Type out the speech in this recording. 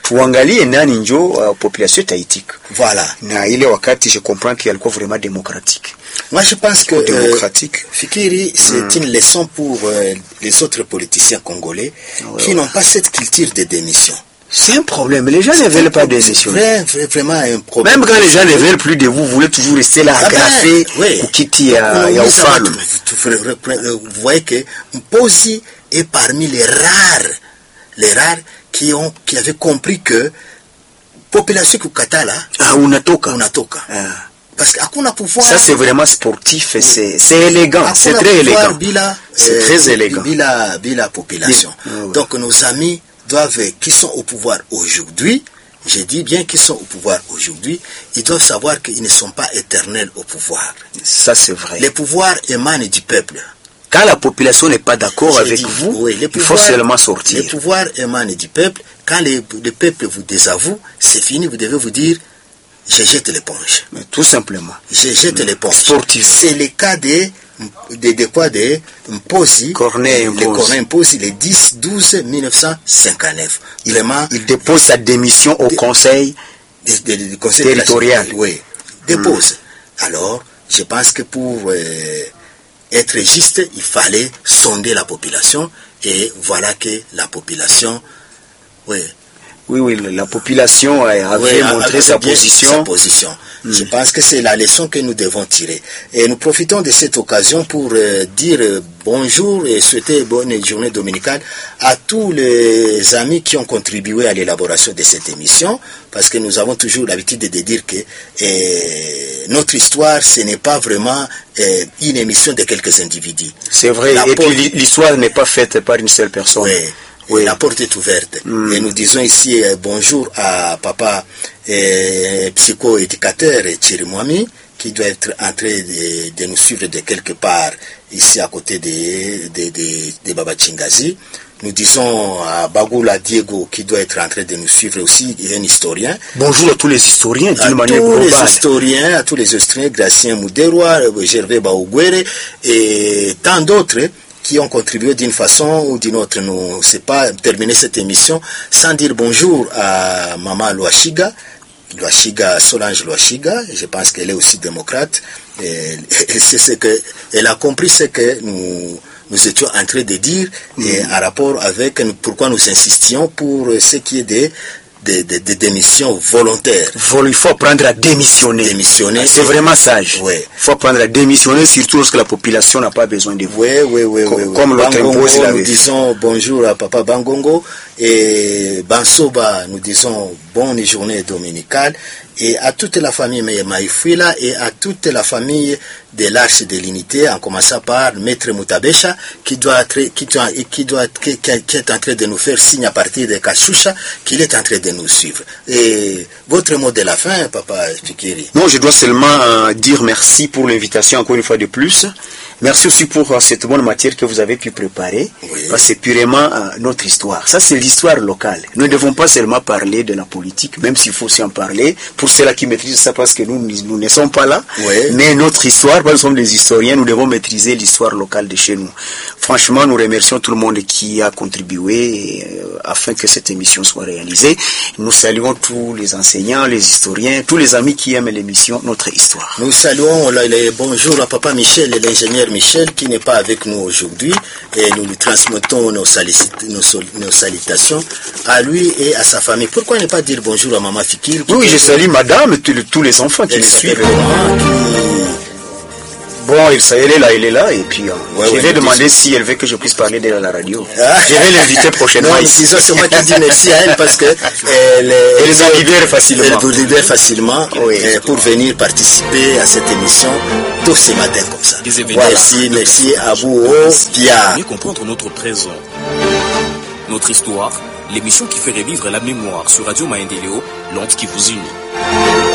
tuangalie nani njo population tahitike. Voilà. Na ile wakati je comprends qu'il y a quoi vraiment démocratique. Moi je pense que démocratique. Fikiri c'est une leçon pour les autres politiciens congolais qui n'ont pas cette culture de démission. C'est un problème. Les gens ne veulent pas démissionner. C'est vraiment un problème. Même quand les gens ne veulent plus de vous, vous voulez toujours rester là, agrafé, ou quitter à Ofal. Vous voyez que Mposi est parmi les rares qui avaient compris que population Kukata là, unatoka. Parce qu'akuna pouvoir. Ça c'est vraiment sportif, c'est élégant, c'est très élégant. C'est très élégant. Bila population. Donc nos amis qui sont au pouvoir aujourd'hui, je dis bien qu'ils sont au pouvoir aujourd'hui, ils doivent savoir qu'ils ne sont pas éternels au pouvoir. Ça c'est vrai. Le pouvoir émane du peuple. Quand la population n'est pas d'accord avec vous, il faut seulement sortir. Le pouvoir émane du peuple. Quand le peuple vous désavoue, c'est fini, vous devez vous dire, je jette l'éponge. Tout simplement. Je jette l'éponge. Sportif. C'est le cas de Mposi, Corneille Mposi, le 10/12/1959. Il dépose sa démission au conseil territorial. Oui, dépose. Alors, je pense que pour être juste, il fallait sonder la population et voilà que la population, Oui, la population avait montré sa position. Je pense que c'est la leçon que nous devons tirer. Et nous profitons de cette occasion pour dire bonjour et souhaiter bonne journée dominicale à tous les amis qui ont contribué à l'élaboration de cette émission, parce que nous avons toujours l'habitude de dire que notre histoire, ce n'est pas vraiment une émission de quelques individus. C'est vrai, et puis l'histoire n'est pas faite par une seule personne. Oui, la porte est ouverte. Et nous disons ici bonjour à papa psycho-éducateur Chirimwami, qui doit être en train de nous suivre de quelque part ici à côté de Baba Chingazi. Nous disons à Bagoula Diego, qui doit être en train de nous suivre aussi, il est un historien. Bonjour à tous les historiens d'une manière globale. À tous les historiens, Gracien Mouderoa, Gervais Baougwere et tant d'autres qui ont contribué d'une façon ou d'une autre. Nous ne sais pas terminer cette émission sans dire bonjour à Maman Louachiga, Solange Louachiga. Je pense qu'elle est aussi démocrate. Et c'est ce que elle a compris, ce que nous étions en train de dire et en rapport avec pourquoi nous insistions pour ce qui est des démissions volontaires. Il faut apprendre à démissionner. C'est vraiment sage. Il faut apprendre à démissionner, surtout lorsque la population n'a pas besoin de vous. Comme l'autre impose la vie. Nous disons bonjour à Papa Bangongo et Bansoba, nous disons bonne journée dominicale. Et à toute la famille Maïfouila et à toute la famille de l'Arche de l'Unité, en commençant par Maître Moutabesha, qui est en train de nous faire signe à partir de Kachoucha, qu'il est en train de nous suivre. Et votre mot de la fin, Papa Fikiri? Non, je dois seulement dire merci pour l'invitation encore une fois de plus. Merci aussi pour cette bonne matière que vous avez pu préparer. Parce que c'est purement notre histoire. Ça, c'est l'histoire locale. Nous ne devons pas seulement parler de la politique, même s'il faut aussi en parler. Pour ceux-là qui maîtrisent ça, parce que nous ne sommes pas là. Mais notre histoire, nous sommes des historiens, nous devons maîtriser l'histoire locale de chez nous. Franchement, nous remercions tout le monde qui a contribué afin que cette émission soit réalisée. Nous saluons tous les enseignants, les historiens, tous les amis qui aiment l'émission Notre Histoire. Nous saluons bonjour à Papa Michel et l'ingénieur Michel qui n'est pas avec nous aujourd'hui et nous lui transmettons nos salutations à lui et à sa famille. Pourquoi ne pas dire bonjour à Maman Fikir? Oui, je salue madame et tous les enfants qui le suivent. Bon, elle est là, et puis je vais demander si elle veut que je puisse parler d'elle à la radio. Je vais l'inviter prochainement. Non, c'est moi qui dis merci à elle parce que elle nous libère facilement. Elle vous libère facilement pour venir participer à cette émission tous ces matins comme ça. Merci à vous, Pia. Mieux comprendre notre présent, notre histoire, l'émission qui fait revivre la mémoire sur Radio Maendeleo, l'onde qui vous unit.